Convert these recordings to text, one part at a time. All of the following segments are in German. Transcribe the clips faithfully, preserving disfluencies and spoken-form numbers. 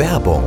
Werbung.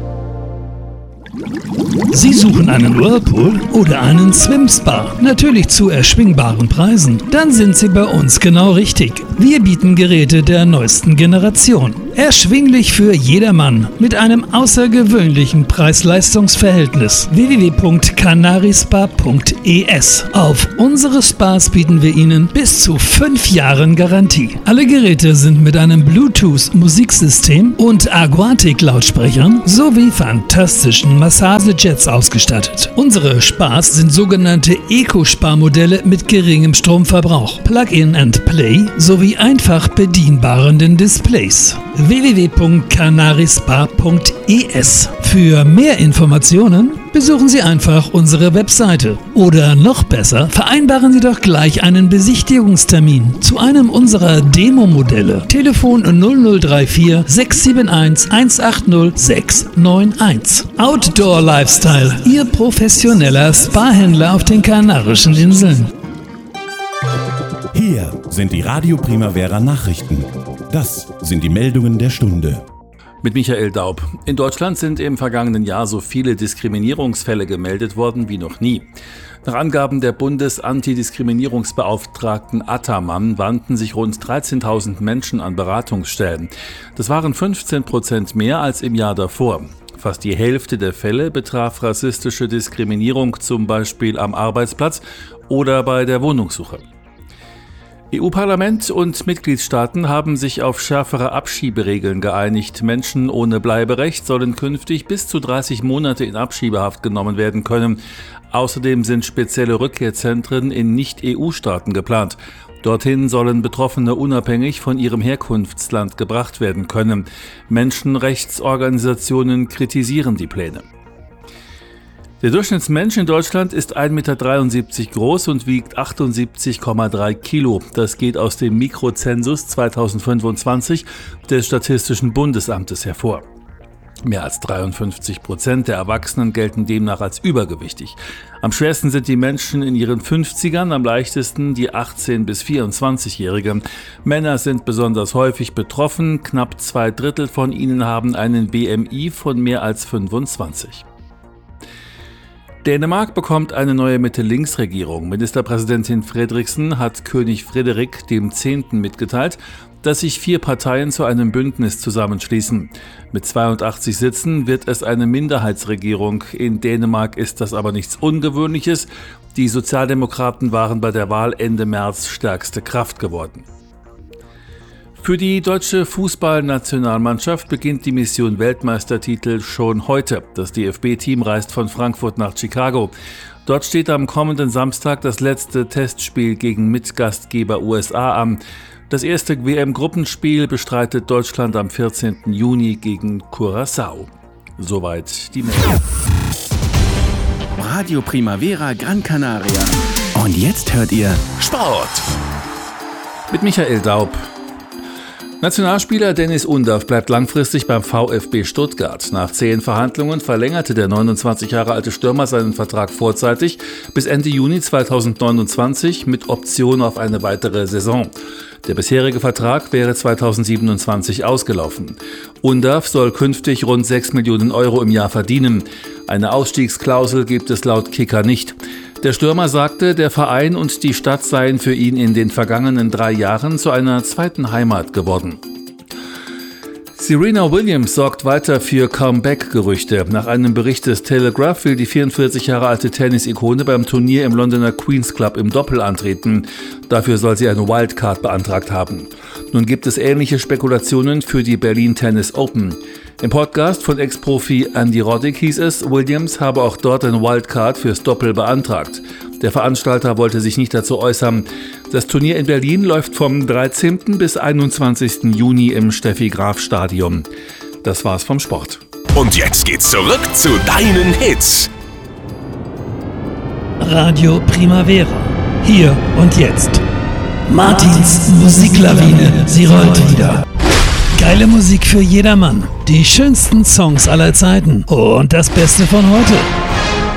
Sie suchen einen Whirlpool oder einen Swim-Spa? Natürlich zu erschwingbaren Preisen? Dann sind Sie bei uns genau richtig. Wir bieten Geräte der neuesten Generation. Erschwinglich für jedermann mit einem außergewöhnlichen Preis-Leistungs-Verhältnis. w w w punkt canarispa punkt e s. Auf unsere Spas bieten wir Ihnen bis zu fünf Jahren Garantie. Alle Geräte sind mit einem Bluetooth-Musiksystem und Aquatic-Lautsprechern sowie fantastischen Massagejets ausgestattet. Unsere Spas sind sogenannte Eco-Spa-Modelle mit geringem Stromverbrauch, Plug-in and Play sowie einfach bedienbaren Displays. w w w punkt canarispa punkt e s. Für mehr Informationen besuchen Sie einfach unsere Webseite. Oder noch besser, vereinbaren Sie doch gleich einen Besichtigungstermin zu einem unserer Demo-Modelle. Telefon null null drei vier sechs sieben eins eins acht null sechs neun eins. Outdoor Lifestyle, Ihr professioneller Spa-Händler auf den Kanarischen Inseln. Hier sind die Radio Primavera Nachrichten. Das sind die Meldungen der Stunde. Mit Michael Daub. In Deutschland sind im vergangenen Jahr so viele Diskriminierungsfälle gemeldet worden wie noch nie. Nach Angaben der Bundesantidiskriminierungsbeauftragten Attermann wandten sich rund dreizehntausend Menschen an Beratungsstellen. Das waren fünfzehn Prozent mehr als im Jahr davor. Fast die Hälfte der Fälle betraf rassistische Diskriminierung, zum Beispiel am Arbeitsplatz oder bei der Wohnungssuche. E U-Parlament und Mitgliedstaaten haben sich auf schärfere Abschieberegeln geeinigt. Menschen ohne Bleiberecht sollen künftig bis zu dreißig Monate in Abschiebehaft genommen werden können. Außerdem sind spezielle Rückkehrzentren in Nicht-E U-Staaten geplant. Dorthin sollen Betroffene unabhängig von ihrem Herkunftsland gebracht werden können. Menschenrechtsorganisationen kritisieren die Pläne. Der Durchschnittsmensch in Deutschland ist ein Meter dreiundsiebzig groß und wiegt achtundsiebzig Komma drei Kilo. Das geht aus dem Mikrozensus zweitausendfünfundzwanzig des Statistischen Bundesamtes hervor. Mehr als dreiundfünfzig Prozent der Erwachsenen gelten demnach als übergewichtig. Am schwersten sind die Menschen in ihren fünfzigern, am leichtesten die achtzehn- bis vierundzwanzigjährigen. Männer sind besonders häufig betroffen. Knapp zwei Drittel von ihnen haben einen B M I von mehr als fünfundzwanzig. Dänemark bekommt eine neue Mitte-Links-Regierung. Ministerpräsidentin Frederiksen hat König Frederik dem Zehnten mitgeteilt, dass sich vier Parteien zu einem Bündnis zusammenschließen. Mit zweiundachtzig Sitzen wird es eine Minderheitsregierung. In Dänemark ist das aber nichts Ungewöhnliches. Die Sozialdemokraten waren bei der Wahl Ende März stärkste Kraft geworden. Für die deutsche Fußballnationalmannschaft beginnt die Mission Weltmeistertitel schon heute. Das D F B-Team reist von Frankfurt nach Chicago. Dort steht am kommenden Samstag das letzte Testspiel gegen Mitgastgeber U S A an. Das erste W M-Gruppenspiel bestreitet Deutschland am vierzehnten Juni gegen Curaçao. Soweit die Meldung. Radio Primavera Gran Canaria. Und jetzt hört ihr Sport. Mit Michael Daub. Nationalspieler Dennis Undav bleibt langfristig beim VfB Stuttgart. Nach zähen Verhandlungen verlängerte der neunundzwanzig Jahre alte Stürmer seinen Vertrag vorzeitig bis Ende Juni zweitausendneunundzwanzig mit Option auf eine weitere Saison. Der bisherige Vertrag wäre zweitausendsiebenundzwanzig ausgelaufen. Undav soll künftig rund sechs Millionen Euro im Jahr verdienen. Eine Ausstiegsklausel gibt es laut Kicker nicht. Der Stürmer sagte, der Verein und die Stadt seien für ihn in den vergangenen drei Jahren zu einer zweiten Heimat geworden. Serena Williams sorgt weiter für Comeback-Gerüchte. Nach einem Bericht des Telegraph will die vierundvierzig Jahre alte Tennis-Ikone beim Turnier im Londoner Queen's Club im Doppel antreten. Dafür soll sie eine Wildcard beantragt haben. Nun gibt es ähnliche Spekulationen für die Berlin Tennis Open. Im Podcast von Ex-Profi Andy Roddick hieß es, Williams habe auch dort eine Wildcard fürs Doppel beantragt. Der Veranstalter wollte sich nicht dazu äußern. Das Turnier in Berlin läuft vom dreizehnten bis einundzwanzigsten Juni im Steffi-Graf-Stadion. Das war's vom Sport. Und jetzt geht's zurück zu deinen Hits. Radio Primavera. Hier und jetzt. Martins Musiklawine. Sie rollt wieder. Geile Musik für jedermann. Die schönsten Songs aller Zeiten. Und das Beste von heute.